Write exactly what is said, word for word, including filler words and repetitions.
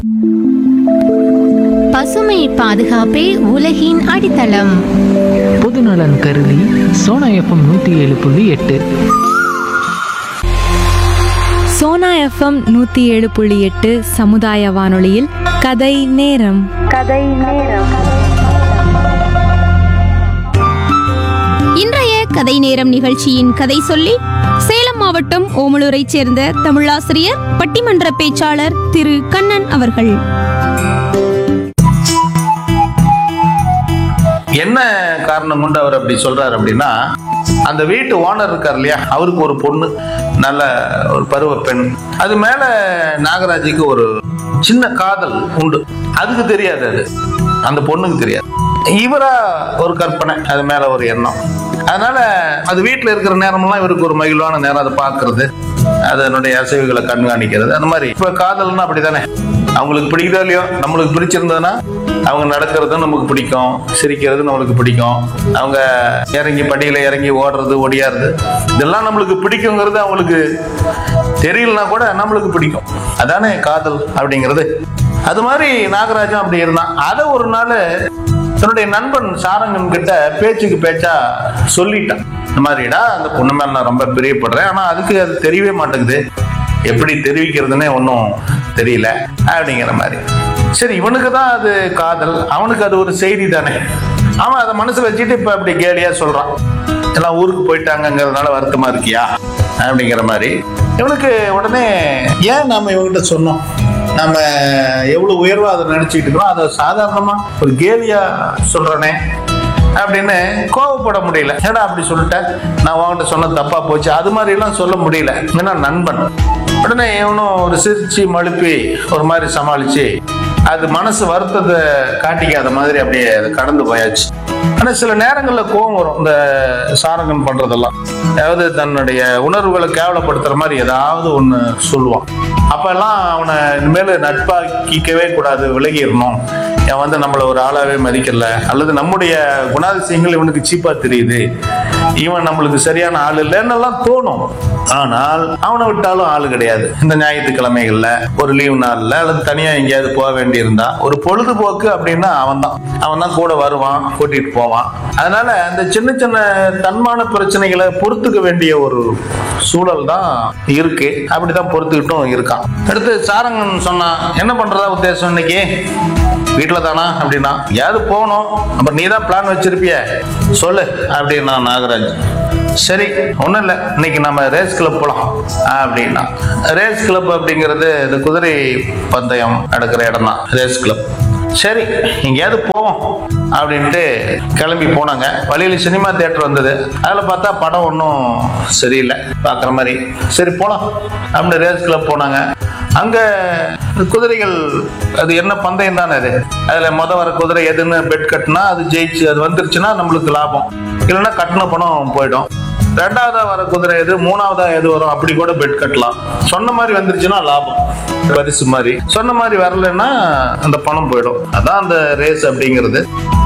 பசுமை பாதுகாப்பே உலகின் அடித்தளம். பொதுநலன் கருதி சோனா எஃப்எம் நூற்றி ஏழு புள்ளி எட்டு. சோனா எஃப்எம் நூற்றி ஏழு புள்ளி எட்டு சமுதாய வானொலியில் கதை நேரம். கதை நேரம். இன்றைய கதை நேரம் நிகழ்ச்சியின் கதை சொல்லி சேலம் மாவட்டம் ஓமலூரைச் சேர்ந்த தமிழாசிரியர் பட்டிமன்ற பேச்சாளர் திரு கண்ணன் அவர்கள். என்ன காரணம் கொண்டு அவர் அப்படி சொல்றாரு அப்படின்னா, அந்த வீட்டு ஓனர் இருக்கார் இல்லையா, அவருக்கு ஒரு பொண்ணு, நல்ல ஒரு பருவ பெண். அது மேல நாகராஜுக்கு ஒரு சின்ன காதல் உண்டு. அதுக்கு தெரியாது, அது அந்த பொண்ணுக்கு தெரியாது. இவரா ஒரு கற்பனை, அது மேல ஒரு எண்ணம். அதனால அது வீட்டுல இருக்கிற நேரமெல்லாம் இவருக்கு ஒரு மகிழ்வான நேரம். அதை பார்க்கறது, அதனுடைய அசைவுகளை கண்காணிக்கிறது, அந்த மாதிரி. இப்ப காதல்னா அப்படித்தானே, அவங்களுக்கு பிடிக்குதோ இல்லையோ, நம்மளுக்கு பிடிச்சிருந்ததுன்னா அவங்க நடக்கிறதும் நமக்கு பிடிக்கும், சிரிக்கிறது நம்மளுக்கு பிடிக்கும், அவங்க இறங்கி படியில இறங்கி ஓடுறது ஒடியாருது இதெல்லாம் நம்மளுக்கு பிடிக்குங்கிறது அவங்களுக்கு தெரியலனா கூட நம்மளுக்கு பிடிக்கும். அதானே காதல் அப்படிங்கிறது. அது மாதிரி நாகராஜன் அப்படி இருந்தான். அதை ஒரு நாள் தன்னுடைய நண்பன் சாரங்கன் கிட்ட பேச்சுக்கு பேச்சா சொல்லிட்டான். இந்த மாதிரிடா, அந்த பொண்ணு மேல நான் ரொம்ப பிரியப்படுறேன், ஆனா அதுக்கு அது தெரியவே மாட்டேங்குது, எப்படி தெரிவிக்கிறதுனே ஒன்றும் தெரியல அப்படிங்கிற மாதிரி. சரி, இவனுக்கு தான் அது காதல், அவனுக்கு அது ஒரு செய்தி தானே. அவன் அதை மனசு வச்சுட்டு இப்ப அப்படி கேலியா சொல்றான், எல்லாம் ஊருக்கு போயிட்டாங்கிறதுனால வருத்தமா இருக்கியா அப்படிங்கிற மாதிரி. இவனுக்கு உடனே, ஏன் நாம இவங்கிட்ட சொன்னோம், நம்ம எவ்வளவு உயர்வா அதை நினைச்சுட்டு இருக்கிறோம், அதை சாதாரணமா ஒரு கேலியா சொல்றனே அப்படின்னு கோவப்பட முடியல. ஏன்னா அப்படி சொல்லிட்டேன், நான் உங்ககிட்ட சொன்ன தப்பா போச்சு, அது மாதிரி எல்லாம் சொல்ல முடியல. ஏன்னா நண்பன். உடனே இவனும் ஒரு சிரிச்சு மழுப்பி ஒரு மாதிரி சமாளிச்சு, அது மனசு வருத்தத்தை காட்டிக்காத மாதிரி அப்படியே கடந்து போயாச்சு. ஆனா சில நேரங்கள்ல கோவம் வரும் இந்த சாரங்கன் பண்றதெல்லாம். அதாவது தன்னுடைய உணர்வுகளை கேவலப்படுத்துற மாதிரி ஏதாவது ஒண்ணு சொல்லுவான். அப்பெல்லாம் அவனை இனிமேல் நட்பாக்கிக்கவே கூடாது, விலகிடணும். அவன் வந்து நம்மளை ஒரு ஆளாவே மதிக்கல, அல்லது நம்முடைய குணாதிசயங்கள் இவனுக்கு சீப்பா தெரியுது, இவன் நம்மளுக்கு சரியான ஆள் இல்லைன்னெல்லாம் தோணும். ஆனால் அவனை விட்டாலும் ஆளு கிடையாது. இந்த ஞாயிற்றுக்கிழமைகள்ல ஒரு லீவு நாள்ல அல்லது தனியா எங்கேயாவது போக வேண்டி இருந்தா ஒரு பொழுதுபோக்கு அப்படின்னா அவன் தான் அவன் தான் கூட வருவான், கூட்டிட்டு போவான். அதனால அந்த சின்ன சின்ன தன்மான பிரச்சனைகளை பொறுத்துக்க வேண்டிய ஒரு சூழல் தான் இருக்கு. அப்படிதான் பொறுத்துக்கிட்டும் இருக்கான். அடுத்து சாரங்கன் சொன்னான், என்ன பண்றதா உத்தேசம் இன்னைக்கு, வீட்டுல தானா அப்படின்னா. யாரு போகணும், அப்புறம் நீ தான் பிளான் வச்சிருப்பிய, சொல்லு அப்படின்னா நாகராஜ். சரி, ஒன்றும் இல்லை, இன்னைக்கு நம்ம ரேஸ் கிளப் போகலாம் அப்படின்னா. ரேஸ் கிளப் அப்படிங்கிறது இந்த குதிரை பந்தயம் நடக்கிற இடம் தான் ரேஸ் கிளப். சரி, எங்கேயாவது போவோம் அப்படின்ட்டு கிளம்பி போனாங்க. வழியில சினிமா தியேட்டர் வந்தது. அதில் பார்த்தா படம் ஒன்றும் சரியில்லை பார்க்குற மாதிரி. சரி போகலாம் அப்படின்னு ரேஸ் கிளப் போனாங்க. அங்க குதிரைகள், அது என்ன பந்தயம் தானே அது, அதுல மொதல் வர குதிரை எதுன்னு பெட் கட்டினா அது ஜெயிச்சு அது வந்துருச்சுன்னா நம்மளுக்கு லாபம், இல்லைன்னா கட்டின பணம் போயிடும். ரெண்டாவதா வர குதிரை எது, மூணாவதா எது வரும், அப்படி கூட பெட் கட்டலாம். சொன்ன மாதிரி வந்துருச்சுன்னா லாபம், பரிசு மாதிரி. சொன்ன மாதிரி வரலன்னா அந்த பணம் போயிடும். அதான் அந்த ரேஸ் அப்படிங்கிறது.